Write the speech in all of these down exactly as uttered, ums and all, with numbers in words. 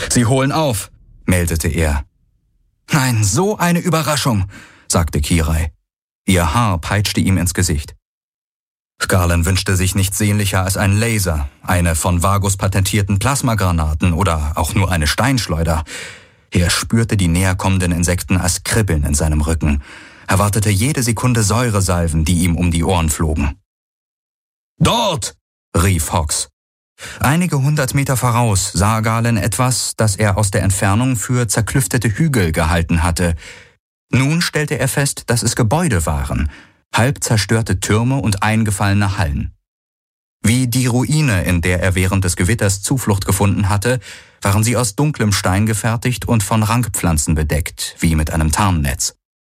»Sie holen auf«, meldete er. »Nein, so eine Überraschung«, sagte Kirai. Ihr Haar peitschte ihm ins Gesicht. Garland wünschte sich nichts sehnlicher als einen Laser, eine von Vagus patentierten Plasmagranaten oder auch nur eine Steinschleuder. Er spürte die näherkommenden Insekten als Kribbeln in seinem Rücken. Er wartete jede Sekunde Säuresalven, die ihm um die Ohren flogen. »Dort!« rief Hawks. Einige hundert Meter voraus sah Galen etwas, das er aus der Entfernung für zerklüftete Hügel gehalten hatte. Nun stellte er fest, dass es Gebäude waren, halb zerstörte Türme und eingefallene Hallen. Wie die Ruine, in der er während des Gewitters Zuflucht gefunden hatte, waren sie aus dunklem Stein gefertigt und von Rankpflanzen bedeckt, wie mit einem Tarnnetz.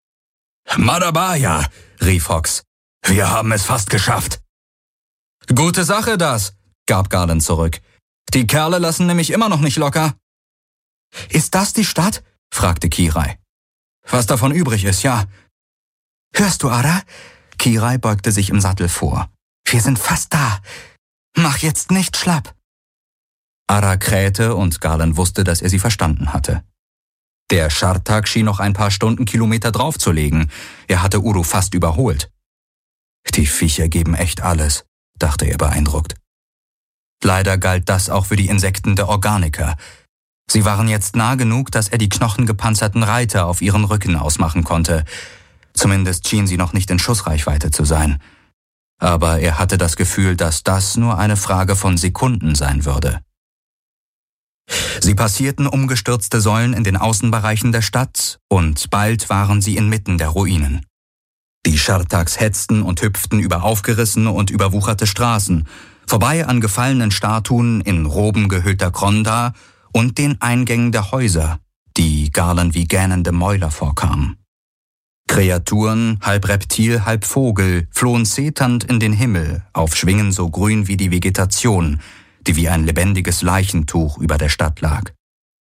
»Madabaya«, rief Hawks. »Wir haben es fast geschafft.« »Gute Sache das«, gab Garland zurück. »Die Kerle lassen nämlich immer noch nicht locker.« »Ist das die Stadt?« fragte Kirai. »Was davon übrig ist, ja.« »Hörst du, Ara?« Kirai beugte sich im Sattel vor. »Wir sind fast da. Mach jetzt nicht schlapp.« Ara krähte und Garland wusste, dass er sie verstanden hatte. Der Schartak schien noch ein paar Stundenkilometer draufzulegen. Er hatte Uru fast überholt. »Die Viecher geben echt alles«, dachte er beeindruckt. Leider galt das auch für die Insekten der Organiker. Sie waren jetzt nah genug, dass er die knochengepanzerten Reiter auf ihren Rücken ausmachen konnte. Zumindest schien sie noch nicht in Schussreichweite zu sein. Aber er hatte das Gefühl, dass das nur eine Frage von Sekunden sein würde. Sie passierten umgestürzte Säulen in den Außenbereichen der Stadt und bald waren sie inmitten der Ruinen. Die Schartaks hetzten und hüpften über aufgerissene und überwucherte Straßen, vorbei an gefallenen Statuen in Roben gehüllter Kronda und den Eingängen der Häuser, die Garland wie gähnende Mäuler vorkamen. Kreaturen, halb Reptil, halb Vogel, flohen zeternd in den Himmel, auf Schwingen so grün wie die Vegetation, die wie ein lebendiges Leichentuch über der Stadt lag.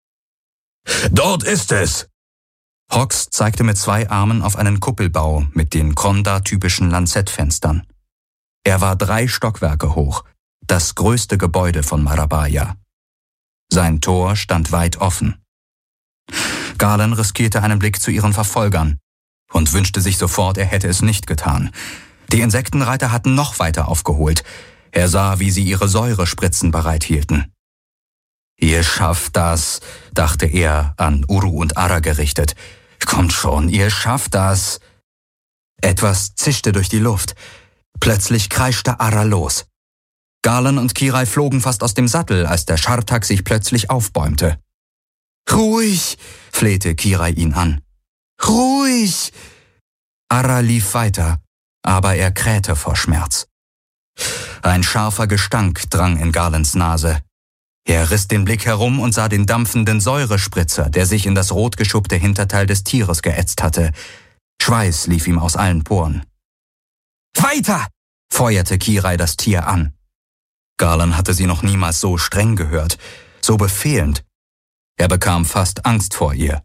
»Dort ist es!« Hawks zeigte mit zwei Armen auf einen Kuppelbau mit den Kronda-typischen Lanzettfenstern. Er war drei Stockwerke hoch, das größte Gebäude von Marabaya. Sein Tor stand weit offen. Garland riskierte einen Blick zu ihren Verfolgern und wünschte sich sofort, er hätte es nicht getan. Die Insektenreiter hatten noch weiter aufgeholt. Er sah, wie sie ihre Säurespritzen bereithielten. »Ihr schafft das«, dachte er, an Uru und Ara gerichtet. »Kommt schon, ihr schafft das.« Etwas zischte durch die Luft. Plötzlich kreischte Ara los. Garland und Kirai flogen fast aus dem Sattel, als der Schartak sich plötzlich aufbäumte. »Ruhig«, flehte Kirai ihn an. »Ruhig!« Ara lief weiter, aber er krähte vor Schmerz. Ein scharfer Gestank drang in Garlands Nase. Er riss den Blick herum und sah den dampfenden Säurespritzer, der sich in das rot geschuppte Hinterteil des Tieres geätzt hatte. Schweiß lief ihm aus allen Poren. »Weiter!« feuerte Kirai das Tier an. Garland hatte sie noch niemals so streng gehört, so befehlend. Er bekam fast Angst vor ihr.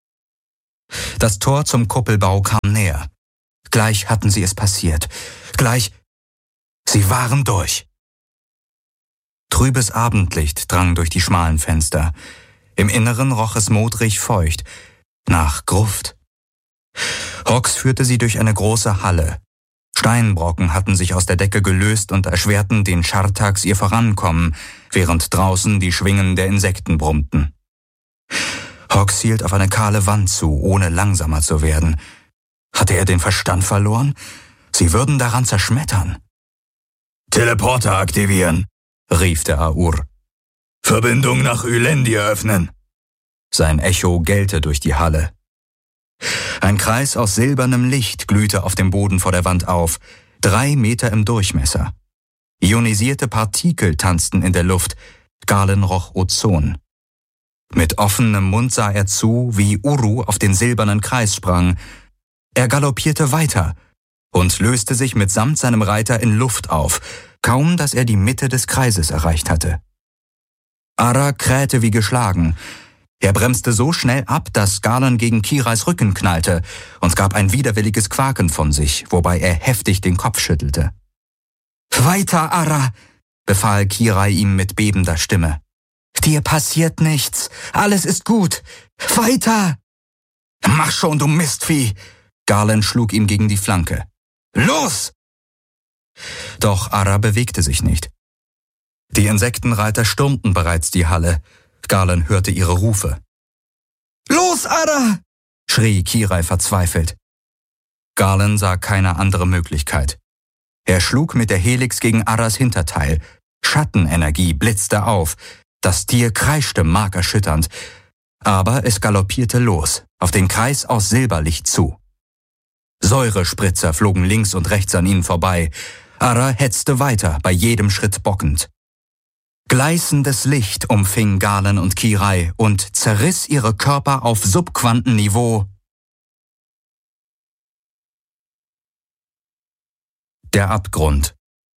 Das Tor zum Kuppelbau kam näher. Gleich hatten sie es passiert. Gleich... Sie waren durch. Trübes Abendlicht drang durch die schmalen Fenster. Im Inneren roch es modrig feucht, nach Gruft. Hawks führte sie durch eine große Halle. Steinbrocken hatten sich aus der Decke gelöst und erschwerten den Schartaks ihr Vorankommen, während draußen die Schwingen der Insekten brummten. Hawks hielt auf eine kahle Wand zu, ohne langsamer zu werden. Hatte er den Verstand verloren? Sie würden daran zerschmettern. »Teleporter aktivieren«, rief der Aur. »Verbindung nach Ylendi öffnen.« Sein Echo gellte durch die Halle. Ein Kreis aus silbernem Licht glühte auf dem Boden vor der Wand auf, drei Meter im Durchmesser. Ionisierte Partikel tanzten in der Luft, Garland roch Ozon. Mit offenem Mund sah er zu, wie Uru auf den silbernen Kreis sprang. Er galoppierte weiter und löste sich mitsamt seinem Reiter in Luft auf, kaum dass er die Mitte des Kreises erreicht hatte. Ara krähte wie geschlagen. Er bremste so schnell ab, dass Garland gegen Kirais Rücken knallte und gab ein widerwilliges Quaken von sich, wobei er heftig den Kopf schüttelte. »Weiter, Ara«, befahl Kirai ihm mit bebender Stimme. Dir passiert nichts. Alles ist gut. Weiter! Mach schon, du Mistvieh! Garland schlug ihm gegen die Flanke. Los! Doch Ara bewegte sich nicht. Die Insektenreiter stürmten bereits die Halle. Garland hörte ihre Rufe. Los, Ara! Schrie Kirai verzweifelt. Garland sah keine andere Möglichkeit. Er schlug mit der Helix gegen Aras Hinterteil. Schattenenergie blitzte auf. Das Tier kreischte markerschütternd. Aber es galoppierte los, auf den Kreis aus Silberlicht zu. Säurespritzer flogen links und rechts an ihnen vorbei. Ara hetzte weiter, bei jedem Schritt bockend. Gleißendes Licht umfing Garland und Kirai und zerriss ihre Körper auf Subquantenniveau. Der Abgrund.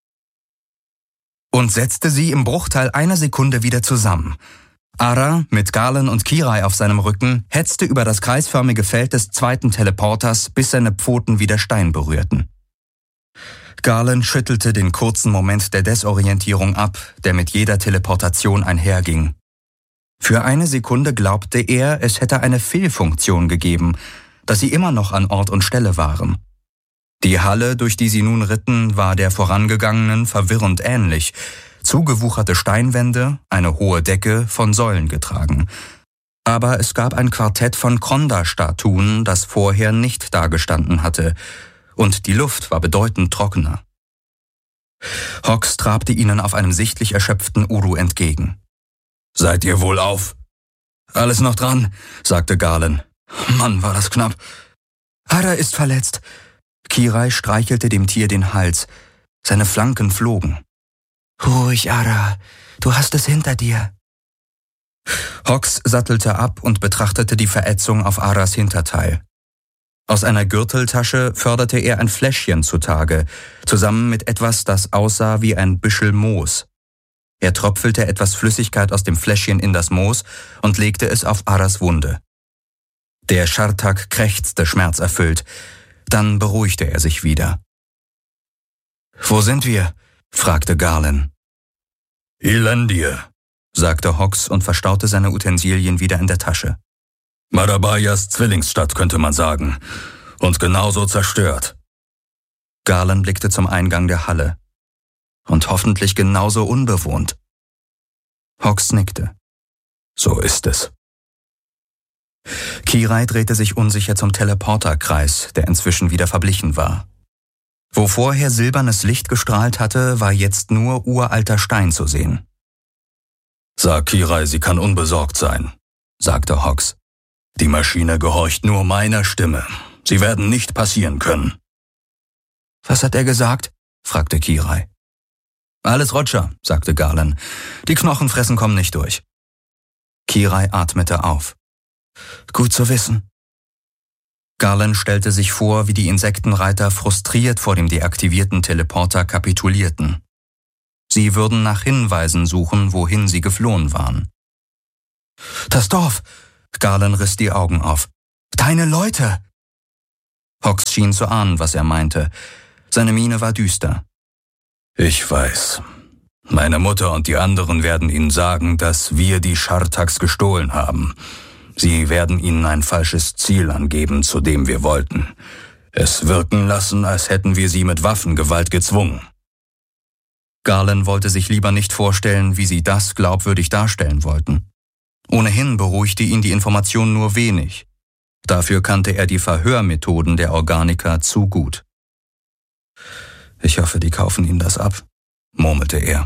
Und setzte sie im Bruchteil einer Sekunde wieder zusammen. Ara, mit Garland und Kirai auf seinem Rücken, hetzte über das kreisförmige Feld des zweiten Teleporters, bis seine Pfoten wieder Stein berührten. Garland schüttelte den kurzen Moment der Desorientierung ab, der mit jeder Teleportation einherging. Für eine Sekunde glaubte er, es hätte eine Fehlfunktion gegeben, dass sie immer noch an Ort und Stelle waren. Die Halle, durch die sie nun ritten, war der vorangegangenen verwirrend ähnlich. Zugewucherte Steinwände, eine hohe Decke, von Säulen getragen. Aber es gab ein Quartett von Kronda-Statuen, das vorher nicht dagestanden hatte, und die Luft war bedeutend trockener. Hox trabte ihnen auf einem sichtlich erschöpften Uru entgegen. »Seid ihr wohl auf?« »Alles noch dran«, sagte Garland. »Mann, war das knapp.« »Ara ist verletzt.« Kirai streichelte dem Tier den Hals. Seine Flanken flogen. »Ruhig, Ara, du hast es hinter dir.« Hox sattelte ab und betrachtete die Verätzung auf Aras Hinterteil. Aus einer Gürteltasche förderte er ein Fläschchen zutage, zusammen mit etwas, das aussah wie ein Büschel Moos. Er tröpfelte etwas Flüssigkeit aus dem Fläschchen in das Moos und legte es auf Aras Wunde. Der Schartak krächzte schmerzerfüllt. Dann beruhigte er sich wieder. »Wo sind wir?« fragte Garland. »Elendir«, sagte Hox und verstaute seine Utensilien wieder in der Tasche. »Madabayas Zwillingsstadt, könnte man sagen. Und genauso zerstört.« Garland blickte zum Eingang der Halle. »Und hoffentlich genauso unbewohnt.« Hox nickte. »So ist es.« Kirai drehte sich unsicher zum Teleporterkreis, der inzwischen wieder verblichen war. Wo vorher silbernes Licht gestrahlt hatte, war jetzt nur uralter Stein zu sehen. »Sag Kirai, sie kann unbesorgt sein«, sagte Hox. »Die Maschine gehorcht nur meiner Stimme. Sie werden nicht passieren können.« »Was hat er gesagt?« fragte Kirai. »Alles Roger«, sagte Garland. »Die Knochenfressen kommen nicht durch.« Kirai atmete auf. »Gut zu wissen.« Garland stellte sich vor, wie die Insektenreiter frustriert vor dem deaktivierten Teleporter kapitulierten. Sie würden nach Hinweisen suchen, wohin sie geflohen waren. »Das Dorf!« Garland riss die Augen auf. »Deine Leute!« Hox schien zu ahnen, was er meinte. Seine Miene war düster. »Ich weiß. Meine Mutter und die anderen werden Ihnen sagen, dass wir die Schartaks gestohlen haben. Sie werden Ihnen ein falsches Ziel angeben, zu dem wir wollten. Es wirken lassen, als hätten wir sie mit Waffengewalt gezwungen.« Garland wollte sich lieber nicht vorstellen, wie sie das glaubwürdig darstellen wollten. Ohnehin beruhigte ihn die Information nur wenig. Dafür kannte er die Verhörmethoden der Organiker zu gut. »Ich hoffe, die kaufen ihm das ab«, murmelte er.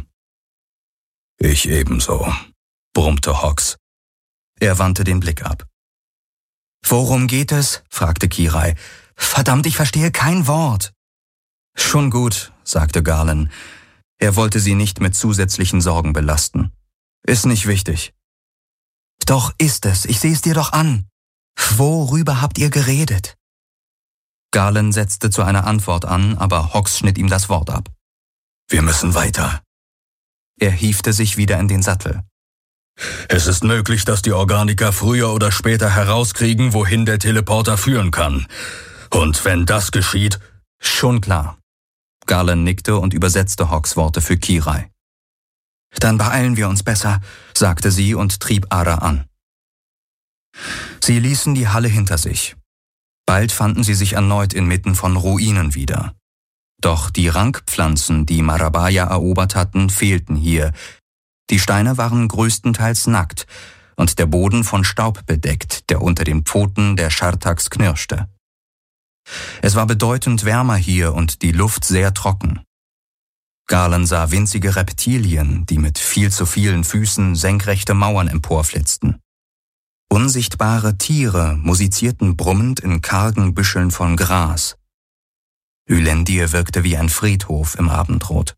»Ich ebenso«, brummte Hox. Er wandte den Blick ab. »Worum geht es?« fragte Kirai. »Verdammt, ich verstehe kein Wort.« »Schon gut«, sagte Garland. Er wollte sie nicht mit zusätzlichen Sorgen belasten. »Ist nicht wichtig.« »Doch ist es, ich sehe es dir doch an. Worüber habt ihr geredet?« Garland setzte zu einer Antwort an, aber Hox schnitt ihm das Wort ab. »Wir müssen weiter.« Er hiefte sich wieder in den Sattel. »Es ist möglich, dass die Organiker früher oder später herauskriegen, wohin der Teleporter führen kann. Und wenn das geschieht...« »Schon klar.« Garland nickte und übersetzte Hox Worte für Kirai. Dann beeilen wir uns besser, sagte sie und trieb Ada an. Sie ließen die Halle hinter sich. Bald fanden sie sich erneut inmitten von Ruinen wieder. Doch die Rankpflanzen, die Marabaya erobert hatten, fehlten hier. Die Steine waren größtenteils nackt und der Boden von Staub bedeckt, der unter den Pfoten der Schartaks knirschte. Es war bedeutend wärmer hier und die Luft sehr trocken. Galen sah winzige Reptilien, die mit viel zu vielen Füßen senkrechte Mauern emporflitzten. Unsichtbare Tiere musizierten brummend in kargen Büscheln von Gras. Ylendir wirkte wie ein Friedhof im Abendrot.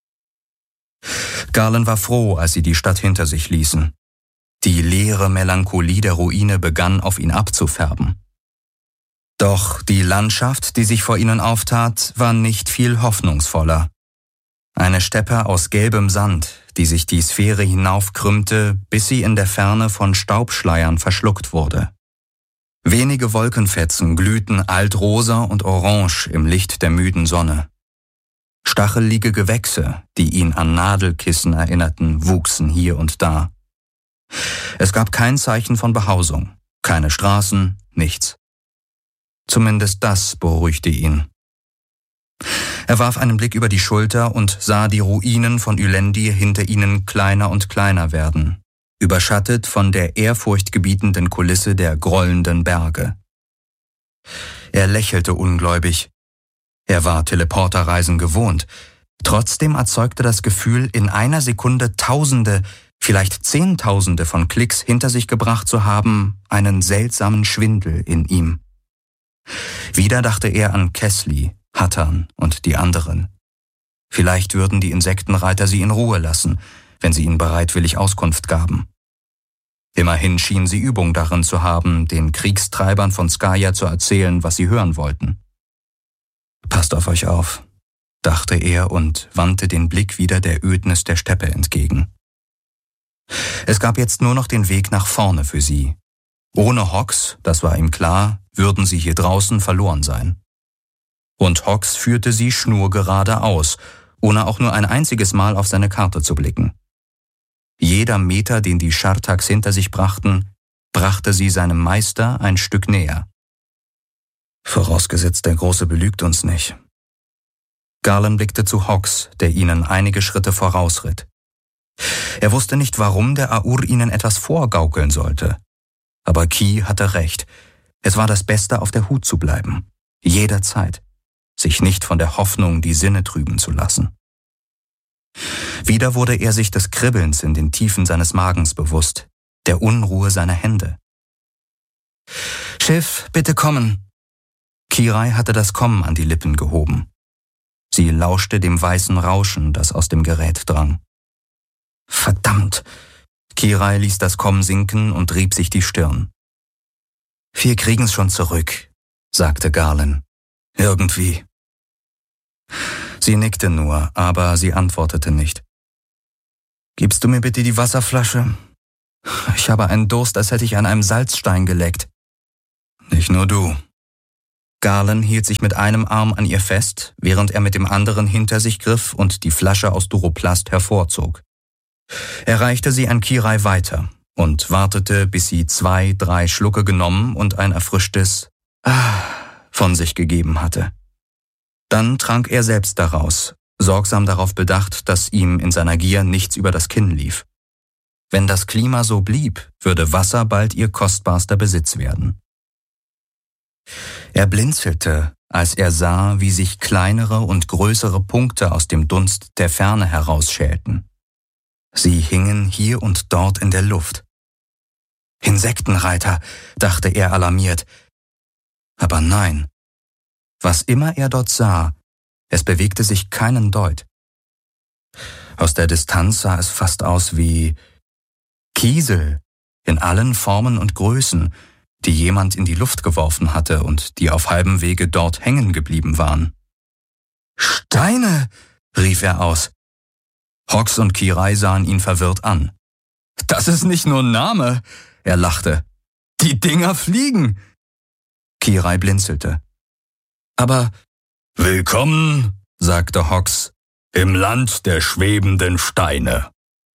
Galen war froh, als sie die Stadt hinter sich ließen. Die leere Melancholie der Ruine begann auf ihn abzufärben. Doch die Landschaft, die sich vor ihnen auftat, war nicht viel hoffnungsvoller. Eine Steppe aus gelbem Sand, die sich die Sphäre hinaufkrümmte, bis sie in der Ferne von Staubschleiern verschluckt wurde. Wenige Wolkenfetzen glühten altrosa und orange im Licht der müden Sonne. Stachelige Gewächse, die ihn an Nadelkissen erinnerten, wuchsen hier und da. Es gab kein Zeichen von Behausung, keine Straßen, nichts. Zumindest das beruhigte ihn. Er warf einen Blick über die Schulter und sah die Ruinen von Ylendir hinter ihnen kleiner und kleiner werden, überschattet von der ehrfurchtgebietenden Kulisse der grollenden Berge. Er lächelte ungläubig. Er war Teleporterreisen gewohnt. Trotzdem erzeugte das Gefühl, in einer Sekunde Tausende, vielleicht Zehntausende von Klicks hinter sich gebracht zu haben, einen seltsamen Schwindel in ihm. Wieder dachte er an Kesli, Hattan und die anderen. Vielleicht würden die Insektenreiter sie in Ruhe lassen, wenn sie ihnen bereitwillig Auskunft gaben. Immerhin schienen sie Übung darin zu haben, den Kriegstreibern von Skaya zu erzählen, was sie hören wollten. »Passt auf euch auf«, dachte er und wandte den Blick wieder der Ödnis der Steppe entgegen. Es gab jetzt nur noch den Weg nach vorne für sie. Ohne Hox, das war ihm klar, würden sie hier draußen verloren sein. Und Hox führte sie schnurgerade aus, ohne auch nur ein einziges Mal auf seine Karte zu blicken. Jeder Meter, den die Schartaks hinter sich brachten, brachte sie seinem Meister ein Stück näher. Vorausgesetzt, der Große belügt uns nicht. Galen blickte zu Hox, der ihnen einige Schritte vorausritt. Er wusste nicht, warum der Aur ihnen etwas vorgaukeln sollte. Aber Ki hatte recht. Es war das Beste, auf der Hut zu bleiben. Jederzeit. Sich nicht von der Hoffnung, die Sinne trüben zu lassen. Wieder wurde er sich des Kribbelns in den Tiefen seines Magens bewusst, der Unruhe seiner Hände. »Schiff, bitte kommen!« Kirai hatte das Kommen an die Lippen gehoben. Sie lauschte dem weißen Rauschen, das aus dem Gerät drang. »Verdammt!« Kirai ließ das Kommen sinken und rieb sich die Stirn. »Wir kriegen's schon zurück«, sagte Galen. »Irgendwie.« Sie nickte nur, aber sie antwortete nicht. »Gibst du mir bitte die Wasserflasche? Ich habe einen Durst, als hätte ich an einem Salzstein geleckt.« »Nicht nur du.« Galen hielt sich mit einem Arm an ihr fest, während er mit dem anderen hinter sich griff und die Flasche aus Duroplast hervorzog. Er reichte sie an Kirai weiter und wartete, bis sie zwei, drei Schlucke genommen und ein erfrischtes »Ah« von sich gegeben hatte. Dann trank er selbst daraus, sorgsam darauf bedacht, dass ihm in seiner Gier nichts über das Kinn lief. Wenn das Klima so blieb, würde Wasser bald ihr kostbarster Besitz werden. Er blinzelte, als er sah, wie sich kleinere und größere Punkte aus dem Dunst der Ferne herausschälten. Sie hingen hier und dort in der Luft. »Insektenreiter«, dachte er alarmiert. Aber nein. Was immer er dort sah, es bewegte sich keinen Deut. Aus der Distanz sah es fast aus wie Kiesel in allen Formen und Größen, die jemand in die Luft geworfen hatte und die auf halbem Wege dort hängen geblieben waren. »Steine«, rief er aus. Hox und Kirai sahen ihn verwirrt an. »Das ist nicht nur ein Name«, er lachte. »Die Dinger fliegen!« Kirai blinzelte. »Aber...« »Willkommen«, sagte Hox, »im Land der schwebenden Steine.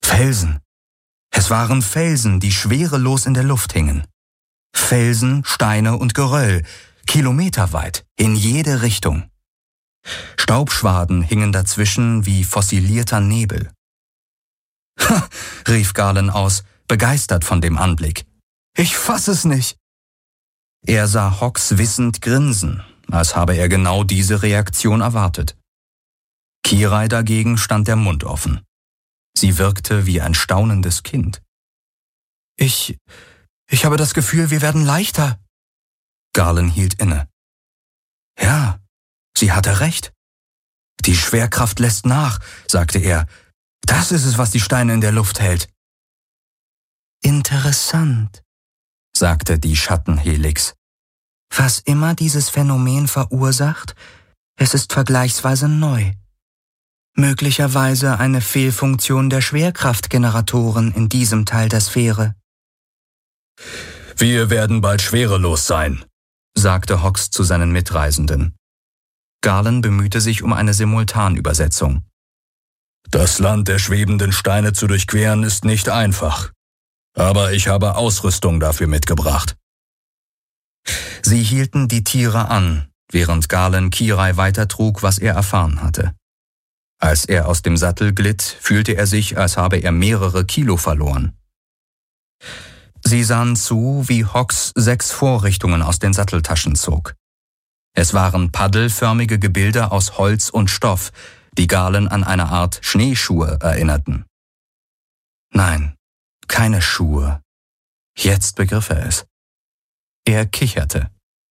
Felsen. Es waren Felsen, die schwerelos in der Luft hingen. Felsen, Steine und Geröll, kilometerweit, in jede Richtung. Staubschwaden hingen dazwischen wie fossilierter Nebel. »Ha«, rief Galen aus, begeistert von dem Anblick. »Ich fass es nicht!« Er sah Hawks wissend grinsen, als habe er genau diese Reaktion erwartet. Kirai dagegen stand der Mund offen. Sie wirkte wie ein staunendes Kind. »Ich, ich habe das Gefühl, wir werden leichter.« Galen hielt inne. »Ja, sie hatte recht. Die Schwerkraft lässt nach«, sagte er. »Das ist es, was die Steine in der Luft hält.« »Interessant«, sagte die Schattenhelix. »Was immer dieses Phänomen verursacht, es ist vergleichsweise neu. Möglicherweise eine Fehlfunktion der Schwerkraftgeneratoren in diesem Teil der Sphäre.« »Wir werden bald schwerelos sein«, sagte Hawks zu seinen Mitreisenden. Galen bemühte sich um eine Simultanübersetzung. »Das Land der schwebenden Steine zu durchqueren ist nicht einfach. Aber ich habe Ausrüstung dafür mitgebracht.« Sie hielten die Tiere an, während Galen Kirai weitertrug, was er erfahren hatte. Als er aus dem Sattel glitt, fühlte er sich, als habe er mehrere Kilo verloren. Sie sahen zu, wie Hawks sechs Vorrichtungen aus den Satteltaschen zog. Es waren paddelförmige Gebilde aus Holz und Stoff, die Galen an eine Art Schneeschuhe erinnerten. Nein, keine Schuhe. Jetzt begriff er es. Er kicherte.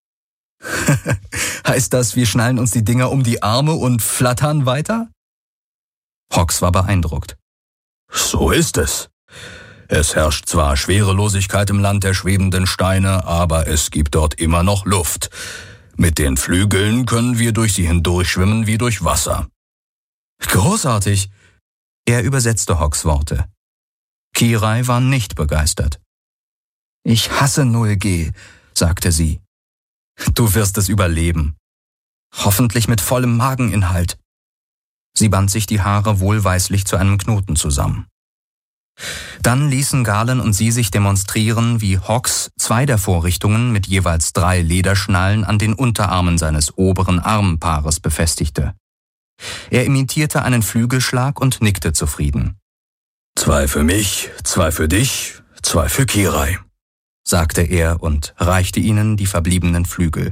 »Heißt das, wir schnallen uns die Dinger um die Arme und flattern weiter?« Hawks war beeindruckt. »So ist es. Es herrscht zwar Schwerelosigkeit im Land der schwebenden Steine, aber es gibt dort immer noch Luft. Mit den Flügeln können wir durch sie hindurchschwimmen wie durch Wasser.« »Großartig!« Er übersetzte Hawks Worte. Kirai war nicht begeistert. »Ich hasse null G«, sagte sie. »Du wirst es überleben. Hoffentlich mit vollem Mageninhalt.« Sie band sich die Haare wohlweislich zu einem Knoten zusammen. Dann ließen Galen und sie sich demonstrieren, wie Hawks zwei der Vorrichtungen mit jeweils drei Lederschnallen an den Unterarmen seines oberen Armpaares befestigte. Er imitierte einen Flügelschlag und nickte zufrieden. »Zwei für mich, zwei für dich, zwei für Kirai«, sagte er und reichte ihnen die verbliebenen Flügel.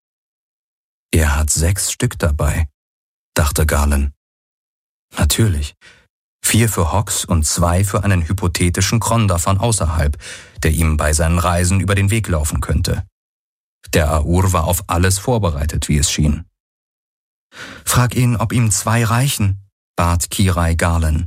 »Er hat sechs Stück dabei«, dachte Galen. Natürlich. Vier für Hawks und zwei für einen hypothetischen Kronder von außerhalb, der ihm bei seinen Reisen über den Weg laufen könnte. Der Aur war auf alles vorbereitet, wie es schien. »Frag ihn, ob ihm zwei reichen«, bat Kirai Galen.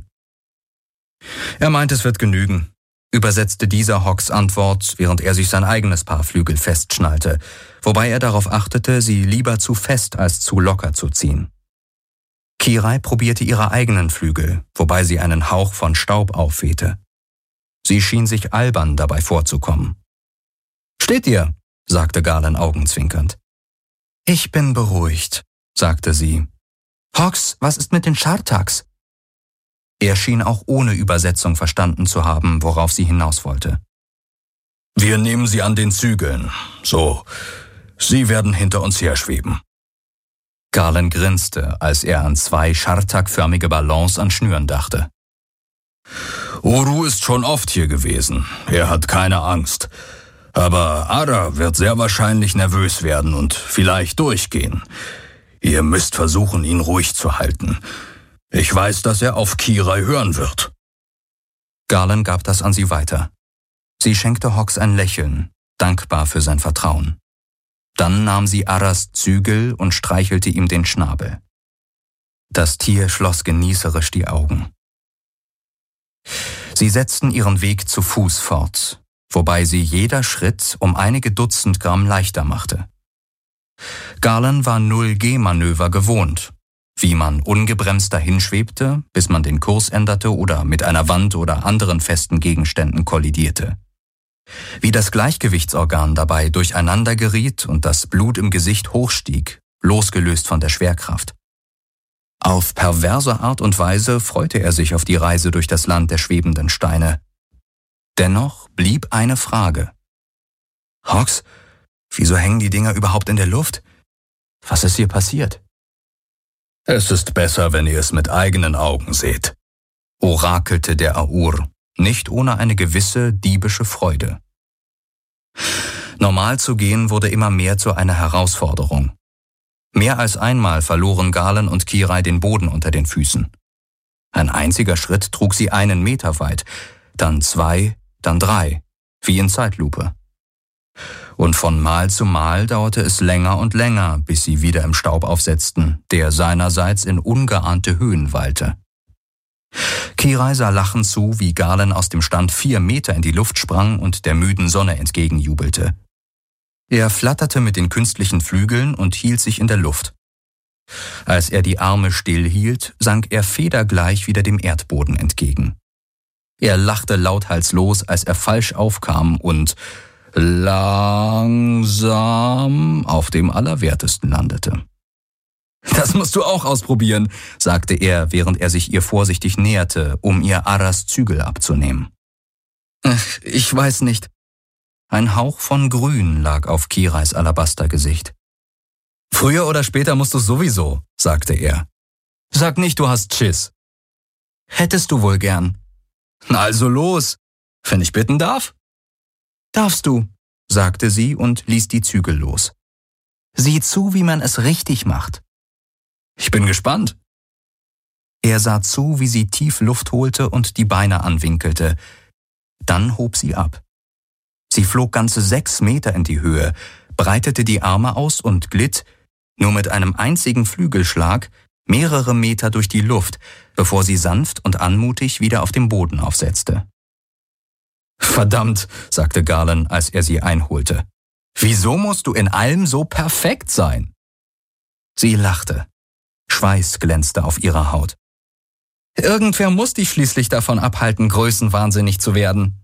»Er meint, es wird genügen«, übersetzte dieser Hawks Antwort, während er sich sein eigenes Paar Flügel festschnallte, wobei er darauf achtete, sie lieber zu fest als zu locker zu ziehen. Kirai probierte ihre eigenen Flügel, wobei sie einen Hauch von Staub aufwehte. Sie schien sich albern dabei vorzukommen. »Steht ihr«, sagte Galen augenzwinkernd. »Ich bin beruhigt«, sagte sie. »Hawks, was ist mit den Schartaks?« Er schien auch ohne Übersetzung verstanden zu haben, worauf sie hinaus wollte. »Wir nehmen sie an den Zügeln. So, sie werden hinter uns herschweben.« Galen grinste, als er an zwei Schartak-förmige Ballons an Schnüren dachte. »Uru ist schon oft hier gewesen. Er hat keine Angst. Aber Ara wird sehr wahrscheinlich nervös werden und vielleicht durchgehen. Ihr müsst versuchen, ihn ruhig zu halten. Ich weiß, dass er auf Kirai hören wird.« Galen gab das an sie weiter. Sie schenkte Hawks ein Lächeln, dankbar für sein Vertrauen. Dann nahm sie Aras Zügel und streichelte ihm den Schnabel. Das Tier schloss genießerisch die Augen. Sie setzten ihren Weg zu Fuß fort, wobei sie jeder Schritt um einige Dutzend Gramm leichter machte. Galen war null G Manöver gewohnt, wie man ungebremst dahinschwebte, bis man den Kurs änderte oder mit einer Wand oder anderen festen Gegenständen kollidierte. Wie das Gleichgewichtsorgan dabei durcheinander geriet und das Blut im Gesicht hochstieg, losgelöst von der Schwerkraft. Auf perverse Art und Weise freute er sich auf die Reise durch das Land der schwebenden Steine. Dennoch blieb eine Frage. »Hox, wieso hängen die Dinger überhaupt in der Luft? Was ist hier passiert?« »Es ist besser, wenn ihr es mit eigenen Augen seht«, orakelte der Aur, nicht ohne eine gewisse diebische Freude. Normal zu gehen wurde immer mehr zu einer Herausforderung. Mehr als einmal verloren Galen und Kirai den Boden unter den Füßen. Ein einziger Schritt trug sie einen Meter weit, dann zwei, dann drei, wie in Zeitlupe. Und von Mal zu Mal dauerte es länger und länger, bis sie wieder im Staub aufsetzten, der seinerseits in ungeahnte Höhen wallte. Kirai sah lachend zu, wie Galen aus dem Stand vier Meter in die Luft sprang und der müden Sonne entgegenjubelte. Er flatterte mit den künstlichen Flügeln und hielt sich in der Luft. Als er die Arme stillhielt, sank er federgleich wieder dem Erdboden entgegen. Er lachte lauthals los, als er falsch aufkam und langsam auf dem Allerwertesten landete. »Das musst du auch ausprobieren«, sagte er, während er sich ihr vorsichtig näherte, um ihr Arras Zügel abzunehmen. »Ich weiß nicht.« Ein Hauch von Grün lag auf Kirais Alabastergesicht. »Früher oder später musst du sowieso«, sagte er. »Sag nicht, du hast Schiss.« »Hättest du wohl gern.« »Also los, wenn ich bitten darf?« »Darfst du«, sagte sie und ließ die Zügel los. »Sieh zu, wie man es richtig macht.« »Ich bin gespannt.« Er sah zu, wie sie tief Luft holte und die Beine anwinkelte. Dann hob sie ab. Sie flog ganze sechs Meter in die Höhe, breitete die Arme aus und glitt, nur mit einem einzigen Flügelschlag, mehrere Meter durch die Luft, bevor sie sanft und anmutig wieder auf dem Boden aufsetzte. »Verdammt«, sagte Galen, als er sie einholte. »Wieso musst du in allem so perfekt sein?« Sie lachte. Schweiß glänzte auf ihrer Haut. »Irgendwer muss dich schließlich davon abhalten, größenwahnsinnig zu werden.«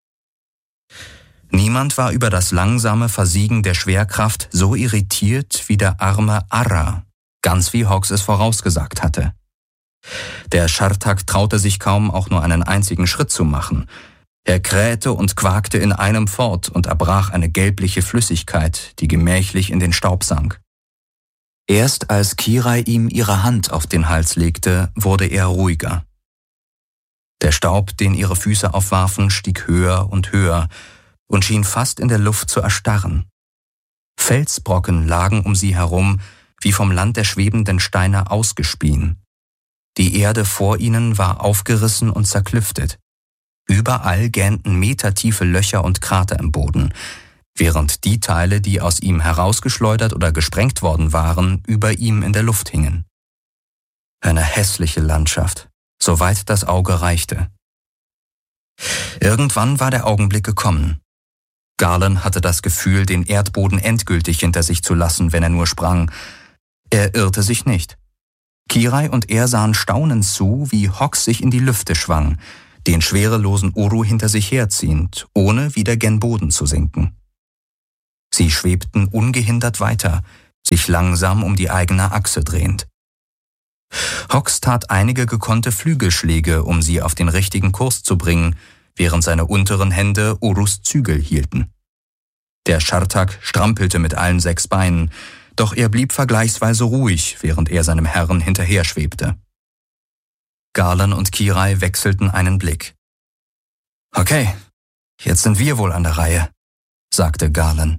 Niemand war über das langsame Versiegen der Schwerkraft so irritiert wie der arme Ara, ganz wie Hox es vorausgesagt hatte. Der Schartak traute sich kaum, auch nur einen einzigen Schritt zu machen. Er krähte und quakte in einem fort und erbrach eine gelbliche Flüssigkeit, die gemächlich in den Staub sank. Erst als Kirai ihm ihre Hand auf den Hals legte, wurde er ruhiger. Der Staub, den ihre Füße aufwarfen, stieg höher und höher und schien fast in der Luft zu erstarren. Felsbrocken lagen um sie herum, wie vom Land der schwebenden Steine ausgespien. Die Erde vor ihnen war aufgerissen und zerklüftet. Überall gähnten metertiefe Löcher und Krater im Boden, während die Teile, die aus ihm herausgeschleudert oder gesprengt worden waren, über ihm in der Luft hingen. Eine hässliche Landschaft, soweit das Auge reichte. Irgendwann war der Augenblick gekommen. Galen hatte das Gefühl, den Erdboden endgültig hinter sich zu lassen, wenn er nur sprang. Er irrte sich nicht. Kirai und er sahen staunend zu, wie Hox sich in die Lüfte schwang, den schwerelosen Uru hinter sich herziehend, ohne wieder gen Boden zu sinken. Sie schwebten ungehindert weiter, sich langsam um die eigene Achse drehend. Hox tat einige gekonnte Flügelschläge, um sie auf den richtigen Kurs zu bringen, während seine unteren Hände Urus Zügel hielten. Der Schartak strampelte mit allen sechs Beinen, doch er blieb vergleichsweise ruhig, während er seinem Herrn hinterher schwebte. Galen und Kirai wechselten einen Blick. »Okay, jetzt sind wir wohl an der Reihe«, sagte Galen.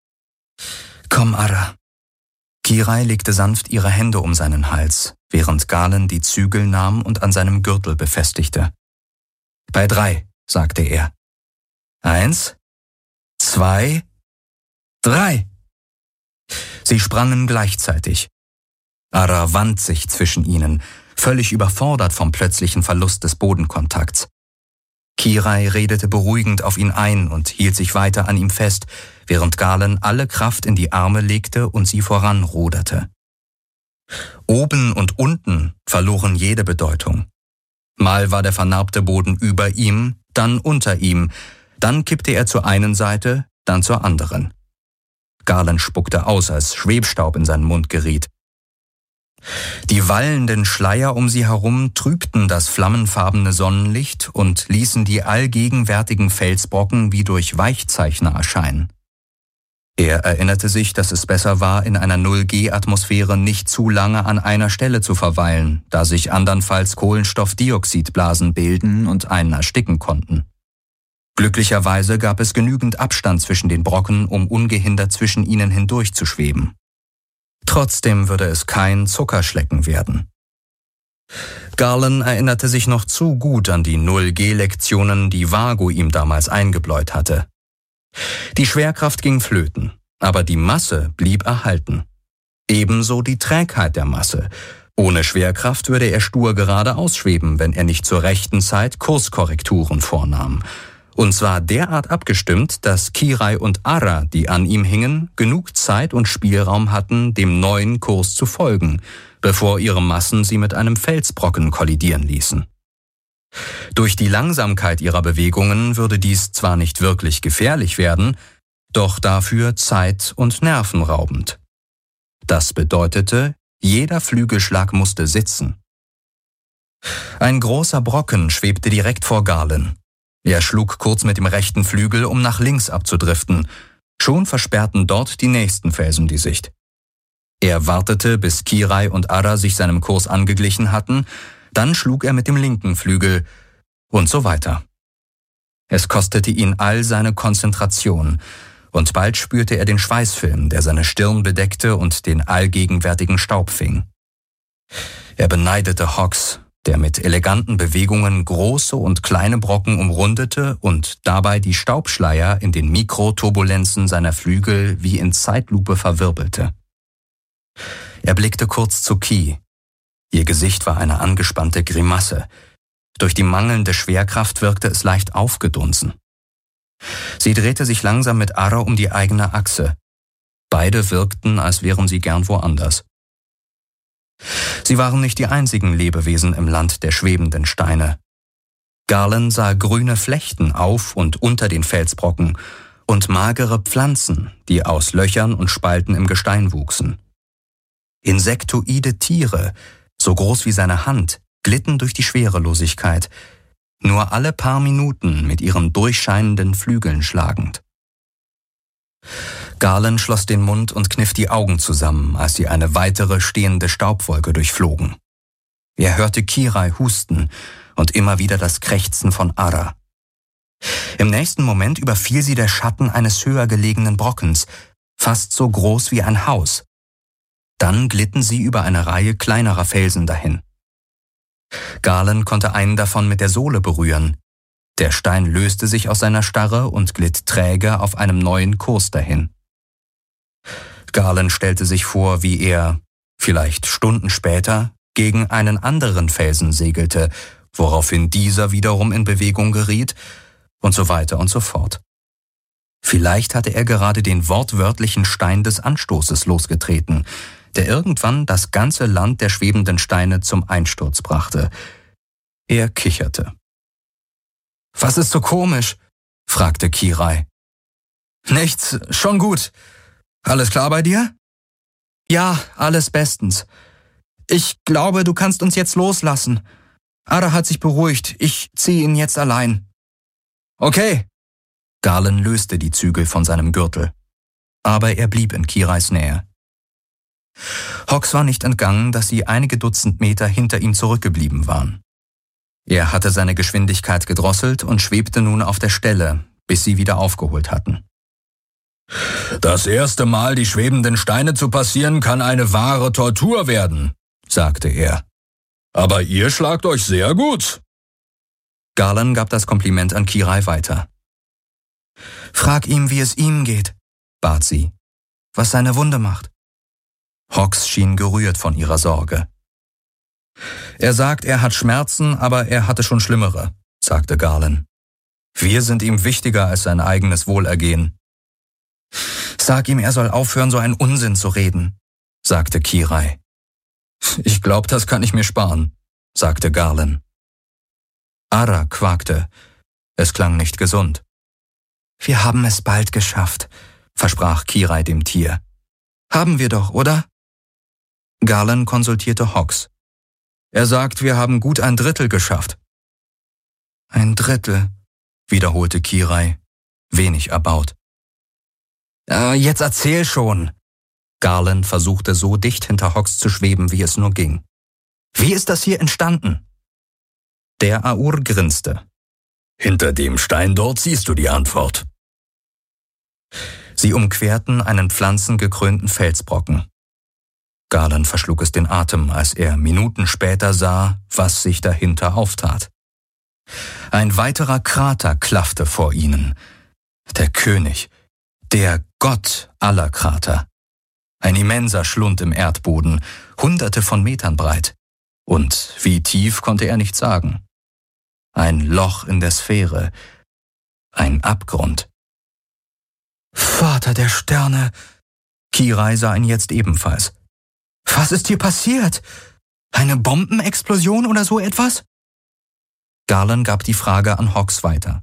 »Komm, Ara.« Kirai legte sanft ihre Hände um seinen Hals, während Galen die Zügel nahm und an seinem Gürtel befestigte. »Bei drei«, sagte er. »Eins, zwei, drei!« Sie sprangen gleichzeitig. Ara wand sich zwischen ihnen, völlig überfordert vom plötzlichen Verlust des Bodenkontakts. Kirai redete beruhigend auf ihn ein und hielt sich weiter an ihm fest, während Galen alle Kraft in die Arme legte und sie voranruderte. Oben und unten verloren jede Bedeutung. Mal war der vernarbte Boden über ihm, dann unter ihm, dann kippte er zur einen Seite, dann zur anderen. Galen spuckte aus, als Schwebstaub in seinen Mund geriet. Die wallenden Schleier um sie herum trübten das flammenfarbene Sonnenlicht und ließen die allgegenwärtigen Felsbrocken wie durch Weichzeichner erscheinen. Er erinnerte sich, dass es besser war, in einer Null-G-Atmosphäre nicht zu lange an einer Stelle zu verweilen, da sich andernfalls Kohlenstoffdioxidblasen bilden und einen ersticken konnten. Glücklicherweise gab es genügend Abstand zwischen den Brocken, um ungehindert zwischen ihnen hindurch zu schweben. Trotzdem würde es kein Zuckerschlecken werden. Garland erinnerte sich noch zu gut an die Null-G-Lektionen, die Vago ihm damals eingebläut hatte. Die Schwerkraft ging flöten, aber die Masse blieb erhalten. Ebenso die Trägheit der Masse. Ohne Schwerkraft würde er stur geradeaus schweben, wenn er nicht zur rechten Zeit Kurskorrekturen vornahm. Und zwar derart abgestimmt, dass Kirai und Ara, die an ihm hingen, genug Zeit und Spielraum hatten, dem neuen Kurs zu folgen, bevor ihre Massen sie mit einem Felsbrocken kollidieren ließen. Durch die Langsamkeit ihrer Bewegungen würde dies zwar nicht wirklich gefährlich werden, doch dafür zeit- und nervenraubend. Das bedeutete, jeder Flügelschlag musste sitzen. Ein großer Brocken schwebte direkt vor Garland. Er schlug kurz mit dem rechten Flügel, um nach links abzudriften. Schon versperrten dort die nächsten Felsen die Sicht. Er wartete, bis Kirai und Ara sich seinem Kurs angeglichen hatten, dann schlug er mit dem linken Flügel und so weiter. Es kostete ihn all seine Konzentration, und bald spürte er den Schweißfilm, der seine Stirn bedeckte und den allgegenwärtigen Staub fing. Er beneidete Hawks, der mit eleganten Bewegungen große und kleine Brocken umrundete und dabei die Staubschleier in den Mikroturbulenzen seiner Flügel wie in Zeitlupe verwirbelte. Er blickte kurz zu Ki. Ihr Gesicht war eine angespannte Grimasse. Durch die mangelnde Schwerkraft wirkte es leicht aufgedunsen. Sie drehte sich langsam mit Ara um die eigene Achse. Beide wirkten, als wären sie gern woanders. Sie waren nicht die einzigen Lebewesen im Land der schwebenden Steine. Garland sah grüne Flechten auf und unter den Felsbrocken und magere Pflanzen, die aus Löchern und Spalten im Gestein wuchsen. Insektoide Tiere, so groß wie seine Hand, glitten durch die Schwerelosigkeit, nur alle paar Minuten mit ihren durchscheinenden Flügeln schlagend. Garland schloss den Mund und kniff die Augen zusammen, als sie eine weitere stehende Staubwolke durchflogen. Er hörte Kirai husten und immer wieder das Krächzen von Ara. Im nächsten Moment überfiel sie der Schatten eines höher gelegenen Brockens, fast so groß wie ein Haus. Dann glitten sie über eine Reihe kleinerer Felsen dahin. Garland konnte einen davon mit der Sohle berühren. Der Stein löste sich aus seiner Starre und glitt träge auf einem neuen Kurs dahin. Garland stellte sich vor, wie er, vielleicht Stunden später, gegen einen anderen Felsen segelte, woraufhin dieser wiederum in Bewegung geriet und so weiter und so fort. Vielleicht hatte er gerade den wortwörtlichen Stein des Anstoßes losgetreten, der irgendwann das ganze Land der schwebenden Steine zum Einsturz brachte. Er kicherte. »Was ist so komisch?« fragte Kirai. »Nichts, schon gut. Alles klar bei dir?« »Ja, alles bestens. Ich glaube, du kannst uns jetzt loslassen. Ara hat sich beruhigt, ich ziehe ihn jetzt allein.« »Okay.« Garland löste die Zügel von seinem Gürtel. Aber er blieb in Kirais Nähe. Hawks war nicht entgangen, dass sie einige Dutzend Meter hinter ihm zurückgeblieben waren. Er hatte seine Geschwindigkeit gedrosselt und schwebte nun auf der Stelle, bis sie wieder aufgeholt hatten. »Das erste Mal die schwebenden Steine zu passieren, kann eine wahre Tortur werden«, sagte er. »Aber ihr schlagt euch sehr gut.« Garland gab das Kompliment an Kirai weiter. »Frag ihm, wie es ihm geht«, bat sie, »was seine Wunde macht.« Hawks schien gerührt von ihrer Sorge. »Er sagt, er hat Schmerzen, aber er hatte schon schlimmere«, sagte Garland. »Wir sind ihm wichtiger als sein eigenes Wohlergehen.« »Sag ihm, er soll aufhören, so einen Unsinn zu reden«, sagte Kirai. »Ich glaub, das kann ich mir sparen«, sagte Garland. Ara quakte. Es klang nicht gesund. »Wir haben es bald geschafft«, versprach Kirai dem Tier. »Haben wir doch, oder?« Garland konsultierte Hawks. Er sagt, wir haben gut ein Drittel geschafft. Ein Drittel, wiederholte Kirai, wenig erbaut. Äh, jetzt erzähl schon. Garland versuchte so dicht hinter Hawks zu schweben, wie es nur ging. Wie ist das hier entstanden? Der Aur grinste. Hinter dem Stein dort siehst du die Antwort. Sie umquerten einen pflanzengekrönten Felsbrocken. Garland verschlug es den Atem, als er Minuten später sah, was sich dahinter auftat. Ein weiterer Krater klaffte vor ihnen. Der König, der Gott aller Krater. Ein immenser Schlund im Erdboden, hunderte von Metern breit. Und wie tief konnte er nicht sagen. Ein Loch in der Sphäre. Ein Abgrund. Vater der Sterne! Kirai sah ihn jetzt ebenfalls. Was ist hier passiert? Eine Bombenexplosion oder so etwas? Garland gab die Frage an Hawks weiter.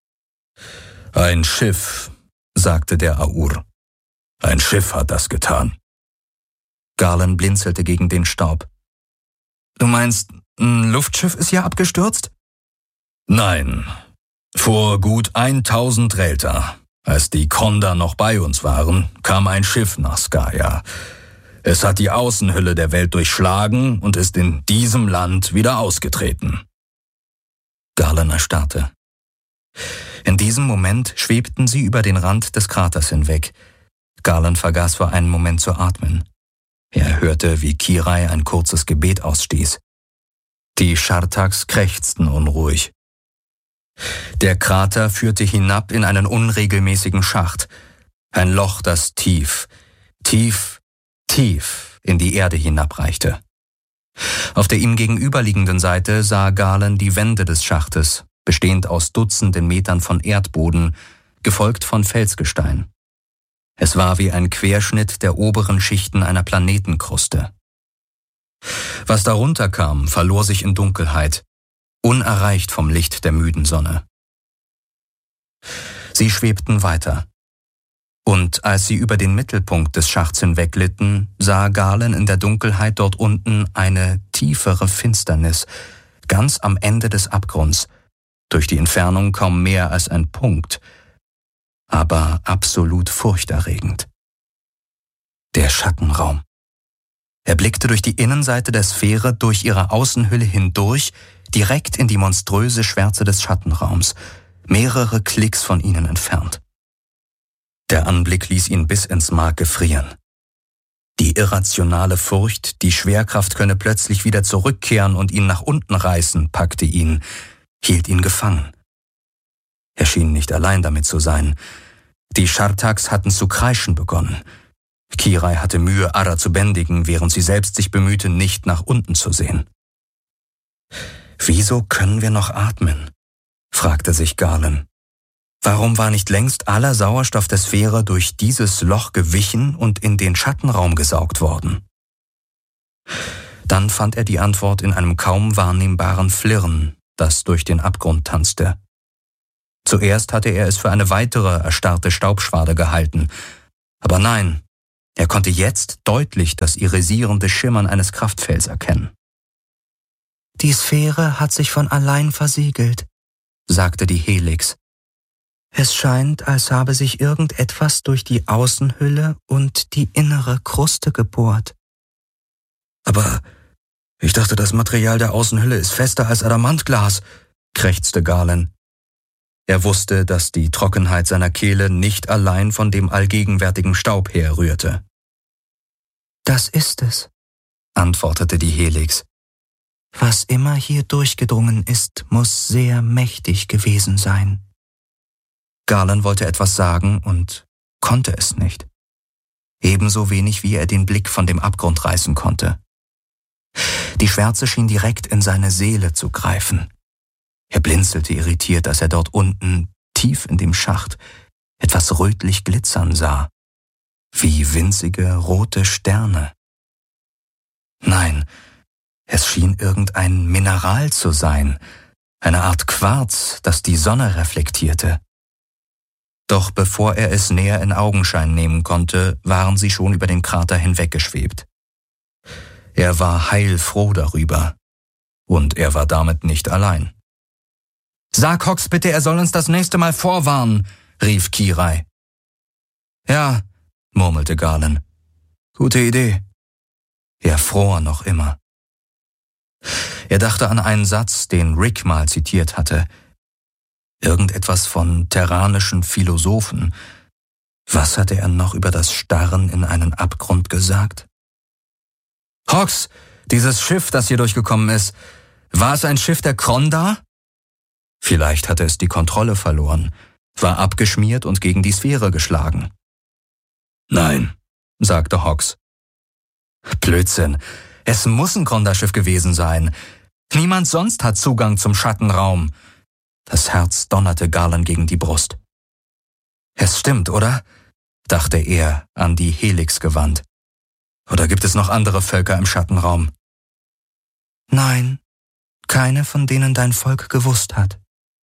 Ein Schiff, sagte der Aur. Ein Schiff hat das getan. Garland blinzelte gegen den Staub. Du meinst, ein Luftschiff ist ja abgestürzt? Nein, vor gut eintausend Relta, als die Konda noch bei uns waren, kam ein Schiff nach Skaya. Es hat die Außenhülle der Welt durchschlagen und ist in diesem Land wieder ausgetreten. Garland erstarrte. In diesem Moment schwebten sie über den Rand des Kraters hinweg. Garland vergaß für einen Moment zu atmen. Er hörte, wie Kirai ein kurzes Gebet ausstieß. Die Schartaks krächzten unruhig. Der Krater führte hinab in einen unregelmäßigen Schacht. Ein Loch, das tief, tief, tief in die Erde hinabreichte. Auf der ihm gegenüberliegenden Seite sah Garland die Wände des Schachtes, bestehend aus Dutzenden Metern von Erdboden, gefolgt von Felsgestein. Es war wie ein Querschnitt der oberen Schichten einer Planetenkruste. Was darunter kam, verlor sich in Dunkelheit, unerreicht vom Licht der müden Sonne. Sie schwebten weiter. Und als sie über den Mittelpunkt des Schachts hinwegglitten, sah Garland in der Dunkelheit dort unten eine tiefere Finsternis, ganz am Ende des Abgrunds, durch die Entfernung kaum mehr als ein Punkt, aber absolut furchterregend. Der Schattenraum. Er blickte durch die Innenseite der Sphäre, durch ihre Außenhülle hindurch, direkt in die monströse Schwärze des Schattenraums, mehrere Klicks von ihnen entfernt. Der Anblick ließ ihn bis ins Mark gefrieren. Die irrationale Furcht, die Schwerkraft könne plötzlich wieder zurückkehren und ihn nach unten reißen, packte ihn, hielt ihn gefangen. Er schien nicht allein damit zu sein. Die Schartaks hatten zu kreischen begonnen. Kirai hatte Mühe, Ara zu bändigen, während sie selbst sich bemühte, nicht nach unten zu sehen. »Wieso können wir noch atmen?« fragte sich Garland. Warum war nicht längst aller Sauerstoff der Sphäre durch dieses Loch gewichen und in den Schattenraum gesaugt worden? Dann fand er die Antwort in einem kaum wahrnehmbaren Flirren, das durch den Abgrund tanzte. Zuerst hatte er es für eine weitere erstarrte Staubschwade gehalten, aber nein, er konnte jetzt deutlich das irisierende Schimmern eines Kraftfelds erkennen. »Die Sphäre hat sich von allein versiegelt«, sagte die Helix. »Es scheint, als habe sich irgendetwas durch die Außenhülle und die innere Kruste gebohrt.« »Aber ich dachte, das Material der Außenhülle ist fester als Adamantglas«, krächzte Garland. Er wusste, dass die Trockenheit seiner Kehle nicht allein von dem allgegenwärtigen Staub herrührte. »Das ist es«, antwortete die Helix. »Was immer hier durchgedrungen ist, muss sehr mächtig gewesen sein.« Garland wollte etwas sagen und konnte es nicht. Ebenso wenig, wie er den Blick von dem Abgrund reißen konnte. Die Schwärze schien direkt in seine Seele zu greifen. Er blinzelte irritiert, als er dort unten, tief in dem Schacht, etwas rötlich glitzern sah, wie winzige rote Sterne. Nein, es schien irgendein Mineral zu sein, eine Art Quarz, das die Sonne reflektierte. Doch bevor er es näher in Augenschein nehmen konnte, waren sie schon über den Krater hinweggeschwebt. Er war heilfroh darüber. Und er war damit nicht allein. »Sag Hox bitte, er soll uns das nächste Mal vorwarnen«, rief Kirai. »Ja«, murmelte Galen. »Gute Idee.« Er fror noch immer. Er dachte an einen Satz, den Rick mal zitiert hatte. Irgendetwas von terranischen Philosophen. Was hatte er noch über das Starren in einen Abgrund gesagt? »Hox, dieses Schiff, das hier durchgekommen ist, war es ein Schiff der Kronda?« Vielleicht hatte es die Kontrolle verloren, war abgeschmiert und gegen die Sphäre geschlagen. »Nein«, sagte Hox. »Blödsinn, es muss ein Kronda-Schiff gewesen sein. Niemand sonst hat Zugang zum Schattenraum.« Das Herz donnerte Galen gegen die Brust. »Es stimmt, oder?«, dachte er, an die Helix gewandt. »Oder gibt es noch andere Völker im Schattenraum?« »Nein, keine, von denen dein Volk gewusst hat.«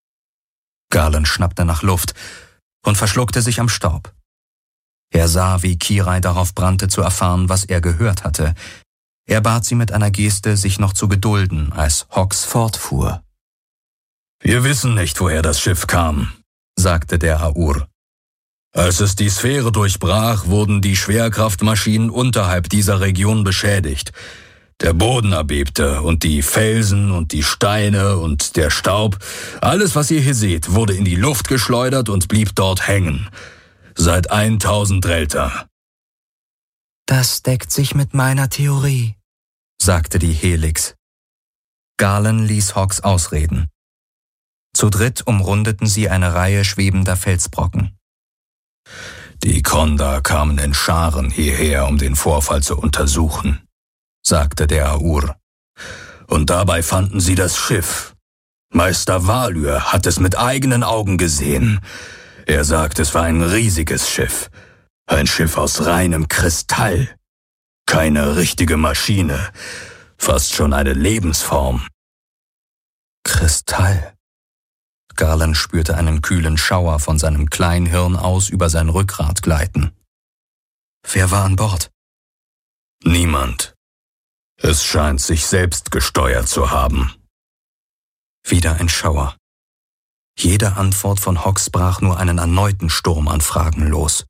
Galen schnappte nach Luft und verschluckte sich am Staub. Er sah, wie Kirai darauf brannte, zu erfahren, was er gehört hatte. Er bat sie mit einer Geste, sich noch zu gedulden, als Hox fortfuhr. »Wir wissen nicht, woher das Schiff kam«, sagte der Aur. »Als es die Sphäre durchbrach, wurden die Schwerkraftmaschinen unterhalb dieser Region beschädigt. Der Boden erbebte und die Felsen und die Steine und der Staub, alles, was ihr hier seht, wurde in die Luft geschleudert und blieb dort hängen. Seit eintausend Relta.« »Das deckt sich mit meiner Theorie«, sagte die Helix. Galen ließ Hox ausreden. Zu dritt umrundeten sie eine Reihe schwebender Felsbrocken. »Die Kronda kamen in Scharen hierher, um den Vorfall zu untersuchen«, sagte der Aur. »Und dabei fanden sie das Schiff. Meister Valyr hat es mit eigenen Augen gesehen. Er sagt, es war ein riesiges Schiff. Ein Schiff aus reinem Kristall. Keine richtige Maschine. Fast schon eine Lebensform.« Kristall. Galen spürte einen kühlen Schauer von seinem Kleinhirn aus über sein Rückgrat gleiten. Wer war an Bord? »Niemand. Es scheint, sich selbst gesteuert zu haben.« Wieder ein Schauer. Jede Antwort von Hox brach nur einen erneuten Sturm an Fragen los.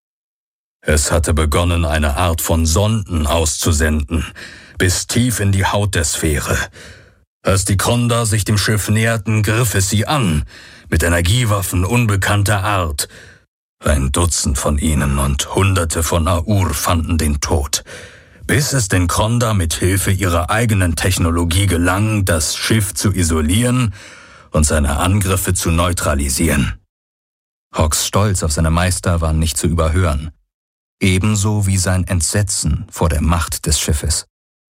Es hatte begonnen, eine Art von Sonden auszusenden, bis tief in die Haut der Sphäre. Als die Kronda sich dem Schiff näherten, griff es sie an, mit Energiewaffen unbekannter Art. Ein Dutzend von ihnen und Hunderte von Aur fanden den Tod, bis es den Kronda mit Hilfe ihrer eigenen Technologie gelang, das Schiff zu isolieren und seine Angriffe zu neutralisieren. Hox' Stolz auf seine Meister war nicht zu überhören, ebenso wie sein Entsetzen vor der Macht des Schiffes.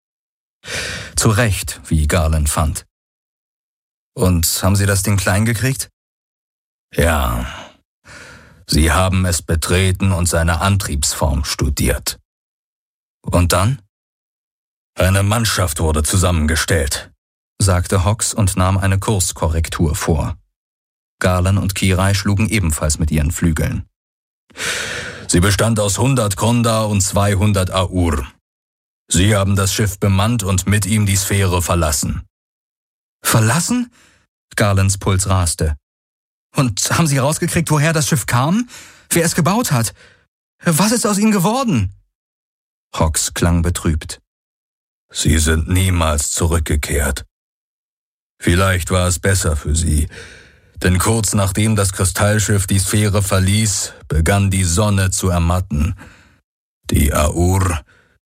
Zu Recht, wie Galen fand. »Und haben Sie das Ding klein gekriegt?« »Ja. Sie haben es betreten und seine Antriebsform studiert.« »Und dann?« »Eine Mannschaft wurde zusammengestellt«, sagte Hox und nahm eine Kurskorrektur vor. Galen und Kirai schlugen ebenfalls mit ihren Flügeln. »Sie bestand aus hundert Kronda und zweihundert Aur. Sie haben das Schiff bemannt und mit ihm die Sphäre verlassen.« »Verlassen?« Galens Puls raste. »Und haben Sie rausgekriegt, woher das Schiff kam? Wer es gebaut hat? Was ist aus ihnen geworden?« Hox klang betrübt. »Sie sind niemals zurückgekehrt. Vielleicht war es besser für sie, denn kurz nachdem das Kristallschiff die Sphäre verließ, begann die Sonne zu ermatten. Die Aur,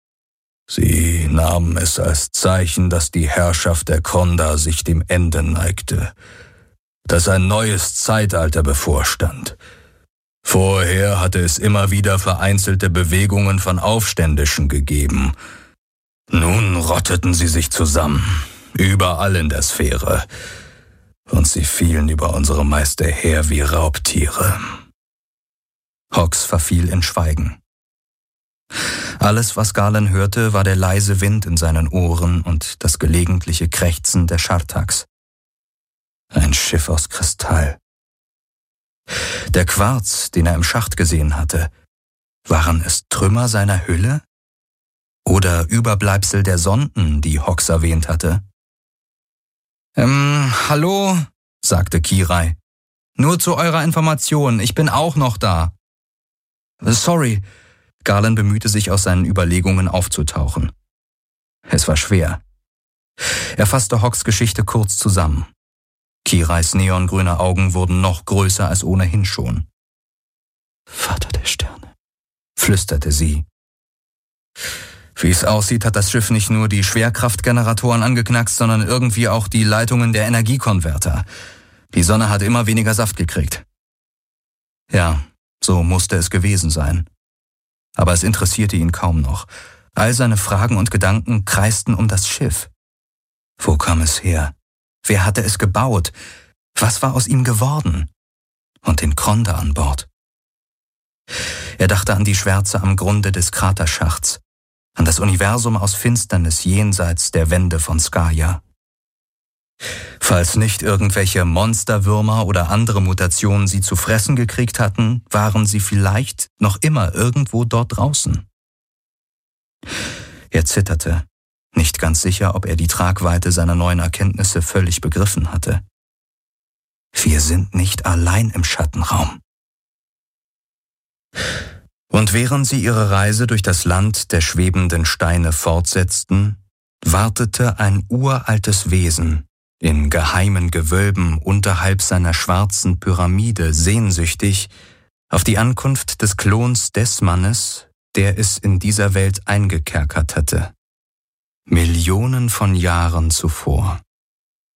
sie nahmen es als Zeichen, dass die Herrschaft der Kronda sich dem Ende neigte, dass ein neues Zeitalter bevorstand. Vorher hatte es immer wieder vereinzelte Bewegungen von Aufständischen gegeben. Nun rotteten sie sich zusammen, überall in der Sphäre, und sie fielen über unsere Meister her wie Raubtiere.« Hox verfiel in Schweigen. Alles, was Galen hörte, war der leise Wind in seinen Ohren und das gelegentliche Krächzen der Schartags. Ein Schiff aus Kristall. Der Quarz, den er im Schacht gesehen hatte, waren es Trümmer seiner Hülle? Oder Überbleibsel der Sonden, die Hawks erwähnt hatte. Ähm, hallo, sagte Kirai. Nur zu eurer Information, ich bin auch noch da. Sorry, Garland bemühte sich aus seinen Überlegungen aufzutauchen. Es war schwer. Er fasste Hawks Geschichte kurz zusammen. Kirais neongrüne Augen wurden noch größer als ohnehin schon. Vater der Sterne, flüsterte sie. Wie es aussieht, hat das Schiff nicht nur die Schwerkraftgeneratoren angeknackst, sondern irgendwie auch die Leitungen der Energiekonverter. Die Sonne hat immer weniger Saft gekriegt. Ja, so musste es gewesen sein. Aber es interessierte ihn kaum noch. All seine Fragen und Gedanken kreisten um das Schiff. Wo kam es her? Wer hatte es gebaut? Was war aus ihm geworden? Und den Kronda an Bord. Er dachte an die Schwärze am Grunde des Kraterschachts, an das Universum aus Finsternis jenseits der Wände von Skaya. Falls nicht irgendwelche Monsterwürmer oder andere Mutationen sie zu fressen gekriegt hatten, waren sie vielleicht noch immer irgendwo dort draußen. Er zitterte, nicht ganz sicher, ob er die Tragweite seiner neuen Erkenntnisse völlig begriffen hatte. Wir sind nicht allein im Schattenraum. Und während sie ihre Reise durch das Land der schwebenden Steine fortsetzten, wartete ein uraltes Wesen in geheimen Gewölben unterhalb seiner schwarzen Pyramide sehnsüchtig auf die Ankunft des Klons des Mannes, der es in dieser Welt eingekerkert hatte. Millionen von Jahren zuvor.